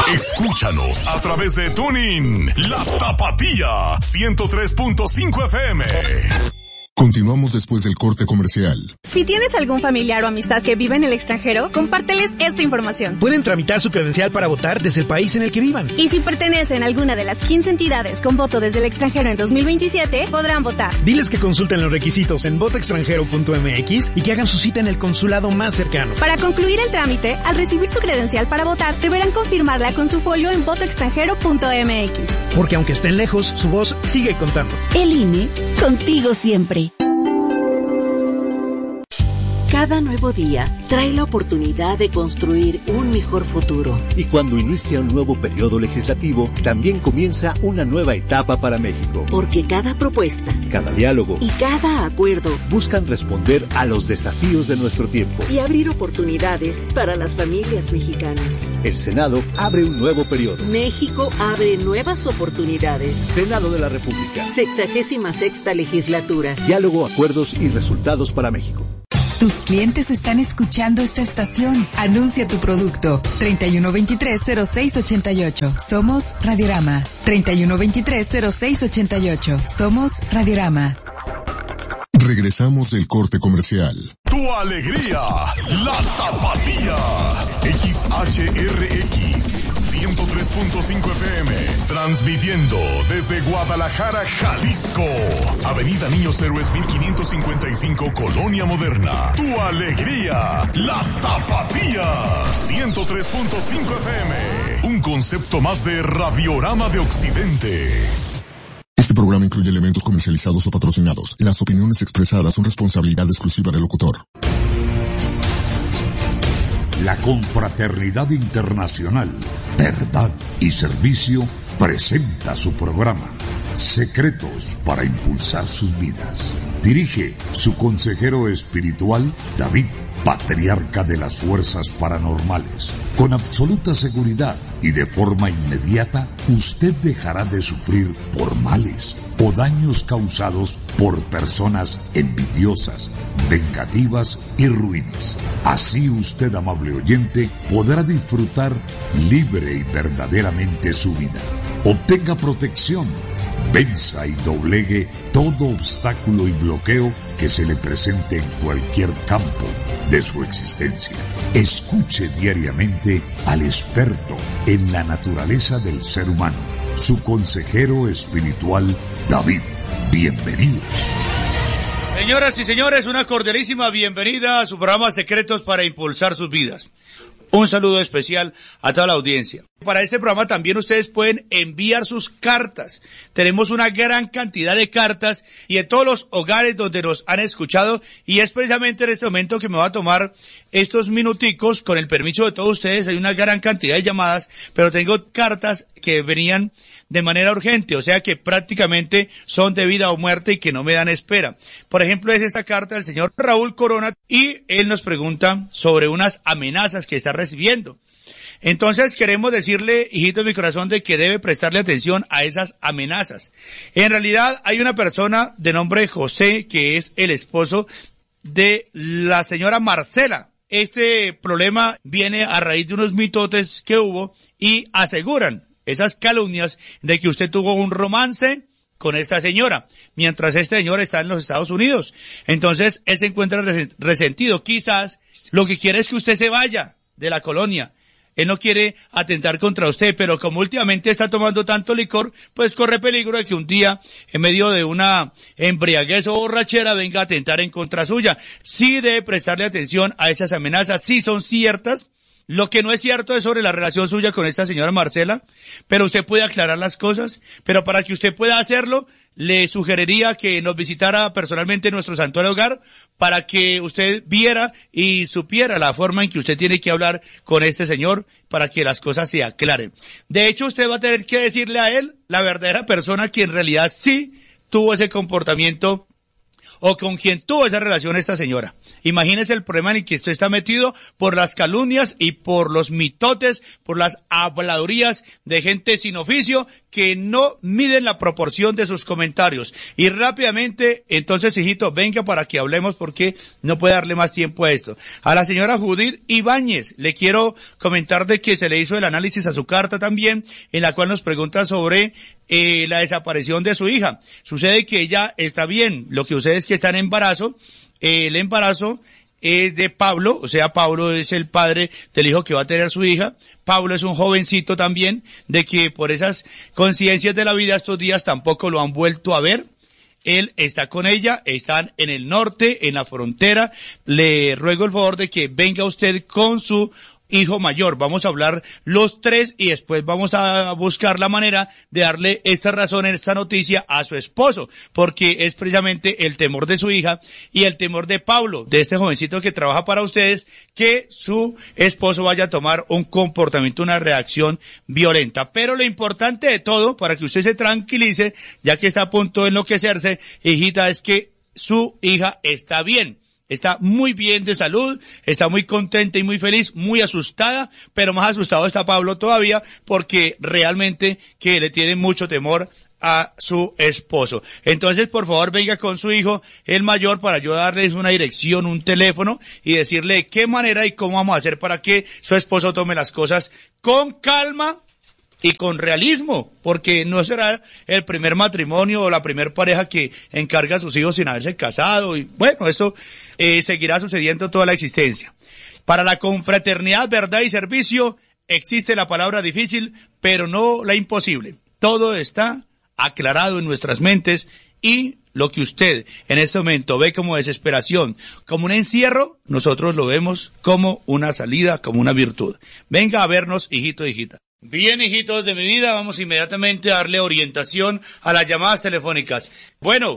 Escúchanos a través de TuneIn, La Tapatía, 103.5 FM. Continuamos después del corte comercial. Si tienes algún familiar o amistad que vive en el extranjero, compárteles esta información. Pueden tramitar su credencial para votar desde el país en el que vivan. Y si pertenecen a alguna de las 15 entidades con voto desde el extranjero en 2027, podrán votar. Diles que consulten los requisitos en votoextranjero.mx y que hagan su cita en el consulado más cercano. Para concluir el trámite, al recibir su credencial para votar, deberán confirmarla con su folio en votoextranjero.mx. Porque aunque estén lejos, su voz sigue contando. El INE, contigo siempre. Cada nuevo día trae la oportunidad de construir un mejor futuro. Y cuando inicia un nuevo periodo legislativo, también comienza una nueva etapa para México. Porque cada propuesta, cada diálogo y cada acuerdo buscan responder a los desafíos de nuestro tiempo y abrir oportunidades para las familias mexicanas. El Senado abre un nuevo periodo. México abre nuevas oportunidades. Senado de la República. 66ª legislatura. Diálogo, acuerdos y resultados para México. Tus clientes están escuchando esta estación. Anuncia tu producto. 3123-0688. Somos Radiorama. 3123-0688. Somos Radiorama. Regresamos del corte comercial. Tu alegría, La Tapatía. XHRX 103.5 FM, transmitiendo desde Guadalajara, Jalisco. Avenida Niños Héroes 1555, Colonia Moderna. Tu alegría, La Tapatía. 103.5 FM. Un concepto más de Radiorama de Occidente. Este programa incluye elementos comercializados o patrocinados. Las opiniones expresadas son responsabilidad exclusiva del locutor. La Confraternidad Internacional, Verdad y Servicio presenta su programa Secretos para Impulsar Sus Vidas. Dirige su consejero espiritual, David, patriarca de las fuerzas paranormales. Con absoluta seguridad y de forma inmediata, usted dejará de sufrir por males o daños causados por personas envidiosas, vengativas y ruines. Así usted, amable oyente, podrá disfrutar libre y verdaderamente su vida. Obtenga protección, venza y doblegue todo obstáculo y bloqueo que se le presente en cualquier campo de su existencia. Escuche diariamente al experto en la naturaleza del ser humano, su consejero espiritual, David. Bienvenidos. Señoras y señores, una cordialísima bienvenida a su programa Secretos para Impulsar Sus Vidas. Un saludo especial a toda la audiencia. Para este programa también ustedes pueden enviar sus cartas. Tenemos una gran cantidad de cartas y en todos los hogares donde nos han escuchado, y es precisamente en este momento que me voy a tomar estos minuticos, con el permiso de todos ustedes. Hay una gran cantidad de llamadas, pero tengo cartas que venían de manera urgente, o sea que prácticamente son de vida o muerte y que no me dan espera. Por ejemplo, es esta carta del señor Raúl Corona y él nos pregunta sobre unas amenazas que está recibiendo. Entonces queremos decirle, hijito de mi corazón, de que debe prestarle atención a esas amenazas. En realidad hay una persona de nombre José que es el esposo de la señora Marcela. Este problema viene a raíz de unos mitotes que hubo y aseguran esas calumnias de que usted tuvo un romance con esta señora, mientras este señor está en los Estados Unidos. Entonces él se encuentra resentido. Quizás lo que quiere es que usted se vaya de la colonia. Él no quiere atentar contra usted, pero como últimamente está tomando tanto licor, pues corre peligro de que un día, en medio de una embriaguez o borrachera, venga a atentar en contra suya. Sí debe prestarle atención a esas amenazas, sí son ciertas. Lo que no es cierto es sobre la relación suya con esta señora Marcela, pero usted puede aclarar las cosas. Pero para que usted pueda hacerlo, le sugeriría que nos visitara personalmente en nuestro santuario hogar para que usted viera y supiera la forma en que usted tiene que hablar con este señor para que las cosas se aclaren. De hecho, usted va a tener que decirle a él la verdadera persona que en realidad sí tuvo ese comportamiento o con quien tuvo esa relación esta señora. Imagínese el problema en el que usted está metido por las calumnias y por los mitotes, por las habladurías de gente sin oficio que no miden la proporción de sus comentarios. Y rápidamente, entonces, hijito, venga para que hablemos porque no puede darle más tiempo a esto. A la señora Judith Ibáñez, le quiero comentar de que se le hizo el análisis a su carta también, en la cual nos pregunta sobre la desaparición de su hija. Sucede que ella está bien, lo que sucede es que está en embarazo, el embarazo es de Pablo, o sea, Pablo es el padre del hijo que va a tener su hija. Pablo es un jovencito también, de que por esas conciencias de la vida estos días tampoco lo han vuelto a ver. Él está con ella, están en el norte, en la frontera. Le ruego el favor de que venga usted con su hijo mayor. Vamos a hablar los tres y después vamos a buscar la manera de darle esta razón, esta noticia a su esposo, porque es precisamente el temor de su hija y el temor de Pablo, de este jovencito que trabaja para ustedes, que su esposo vaya a tomar un comportamiento, una reacción violenta. Pero lo importante de todo, para que usted se tranquilice, ya que está a punto de enloquecerse, hijita, es que su hija está bien. Está muy bien de salud, está muy contenta y muy feliz, muy asustada, pero más asustado está Pablo todavía porque realmente que le tiene mucho temor a su esposo. Entonces, por favor, venga con su hijo, el mayor, para yo darles una dirección, un teléfono y decirle de qué manera y cómo vamos a hacer para que su esposo tome las cosas con calma y con realismo, porque no será el primer matrimonio o la primer pareja que encarga a sus hijos sin haberse casado, y bueno, esto seguirá sucediendo toda la existencia. Para la confraternidad, verdad y servicio, existe la palabra difícil, pero no la imposible. Todo está aclarado en nuestras mentes y lo que usted en este momento ve como desesperación, como un encierro, nosotros lo vemos como una salida, como una virtud. Venga a vernos, hijito, hijita. Bien, hijitos de mi vida, vamos inmediatamente a darle orientación a las llamadas telefónicas. Bueno.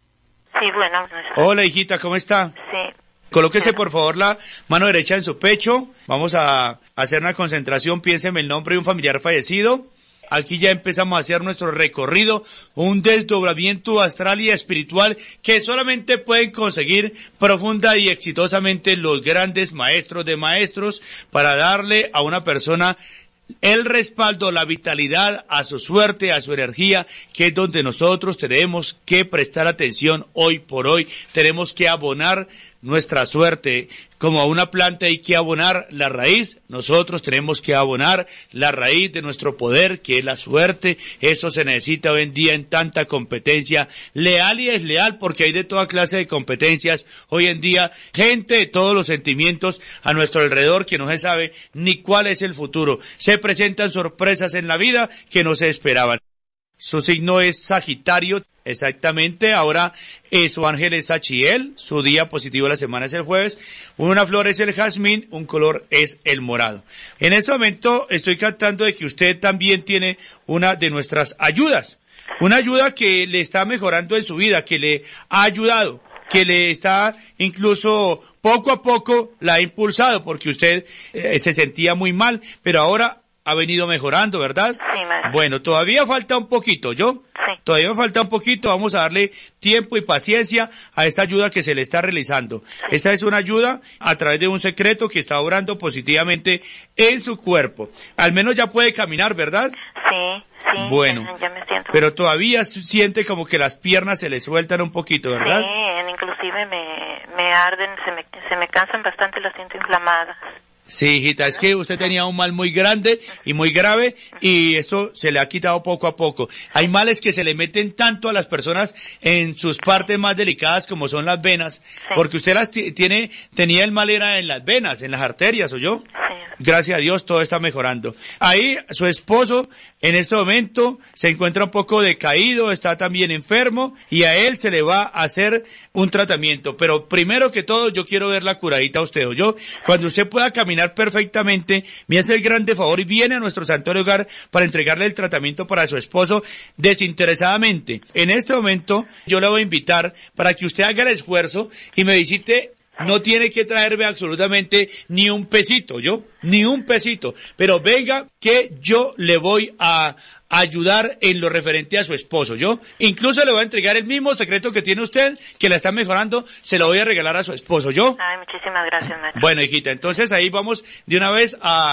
Sí, bueno. Hola, hijita, ¿cómo está? Sí. Colóquese, por favor, la mano derecha en su pecho. Vamos a hacer una concentración. Piénseme el nombre de un familiar fallecido. Aquí ya empezamos a hacer nuestro recorrido, un desdoblamiento astral y espiritual que solamente pueden conseguir profunda y exitosamente los grandes maestros de maestros para darle a una persona el respaldo, la vitalidad a su suerte, a su energía, que es donde nosotros tenemos que prestar atención hoy por hoy. Tenemos que abonar nuestra suerte. Como a una planta hay que abonar la raíz, nosotros tenemos que abonar la raíz de nuestro poder, que es la suerte. Eso se necesita hoy en día en tanta competencia, leal y desleal, porque hay de toda clase de competencias hoy en día, gente de todos los sentimientos a nuestro alrededor que no se sabe ni cuál es el futuro. Se presentan sorpresas en la vida que no se esperaban. Su signo es Sagitario, exactamente. Ahora su ángel es Sachiel, su día positivo de la semana es el jueves. Una flor es el jazmín, un color es el morado. En este momento estoy captando de que usted también tiene una de nuestras ayudas. Una ayuda que le está mejorando en su vida, que le ha ayudado, que le está incluso poco a poco la ha impulsado, porque usted se sentía muy mal, pero ahora ha venido mejorando, ¿verdad? Sí, maestro. Bueno, todavía falta un poquito, ¿yo? Sí. Todavía falta un poquito, vamos a darle tiempo y paciencia a esta ayuda que se le está realizando. Sí. Esta es una ayuda a través de un secreto que está obrando positivamente en su cuerpo. Al menos ya puede caminar, ¿verdad? Sí, sí. Bueno, ya me siento. Pero todavía siente como que las piernas se le sueltan un poquito, ¿verdad? Sí, inclusive me arden, se me cansan bastante, las siento inflamadas. Sí, hijita, es que usted tenía un mal muy grande y muy grave y esto se le ha quitado poco a poco. Hay males que se le meten tanto a las personas en sus partes más delicadas como son las venas, sí. Porque usted tenía el mal era en las venas, en las arterias, ¿oyó? Sí. Gracias a Dios todo está mejorando. Ahí su esposo en este momento se encuentra un poco decaído, está también enfermo y a él se le va a hacer un tratamiento. Pero primero que todo yo quiero ver la curadita a usted, ¿oyó? Cuando usted pueda caminar perfectamente, me hace el grande favor y viene a nuestro santuario hogar para entregarle el tratamiento para su esposo desinteresadamente. En este momento yo le voy a invitar para que usted haga el esfuerzo y me visite. No tiene que traerme absolutamente ni un pesito, ni un pesito, pero venga que yo le voy a ayudar en lo referente a su esposo, incluso le voy a entregar el mismo secreto que tiene usted, que la está mejorando, se lo voy a regalar a su esposo, Ay, muchísimas gracias, maestro. Bueno, hijita, entonces ahí vamos de una vez a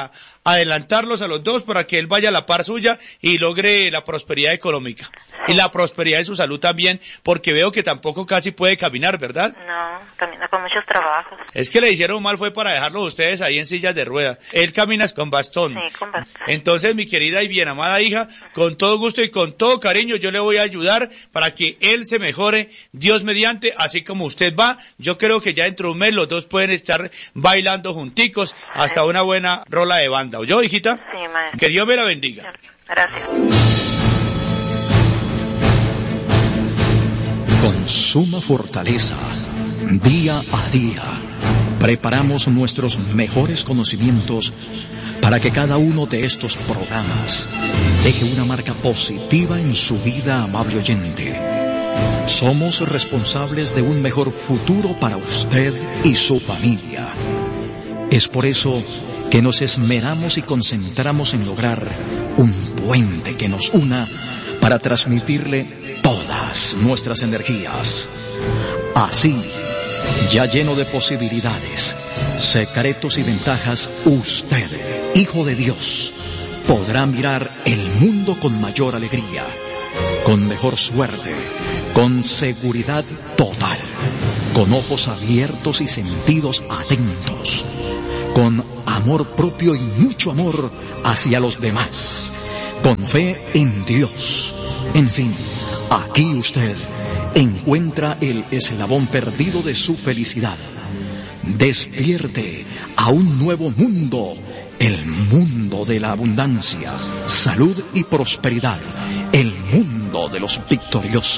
adelantarlos a los dos para que él vaya a la par suya y logre la prosperidad económica. Sí. Y la prosperidad de su salud también, porque veo que tampoco casi puede caminar, ¿verdad? No, camina con muchos trabajos. Es que le hicieron mal fue para dejarlos ustedes ahí en sillas de ruedas. Él camina con bastón. Sí, con bastón. Entonces, mi querida y bien amada hija, con todo gusto y con todo cariño, yo le voy a ayudar para que él se mejore, Dios mediante, así como usted va. Yo creo que ya dentro de un mes los dos pueden estar bailando junticos hasta una buena rola de banda. ¿Oyó, hijita? Sí, maestro. Que Dios me la bendiga. Gracias. Con suma fortaleza, día a día, preparamos nuestros mejores conocimientos para que cada uno de estos programas deje una marca positiva en su vida, amable oyente. Somos responsables de un mejor futuro para usted y su familia. Es por eso que nos esmeramos y concentramos en lograr un puente que nos una para transmitirle todas nuestras energías. Así, ya lleno de posibilidades, secretos y ventajas, usted, hijo de Dios, podrá mirar el mundo con mayor alegría, con mejor suerte, con seguridad total, con ojos abiertos y sentidos atentos, con amor propio y mucho amor hacia los demás, con fe en Dios. En fin, aquí usted encuentra el eslabón perdido de su felicidad. Despierte a un nuevo mundo, el mundo de la abundancia, salud y prosperidad, el mundo de los victoriosos.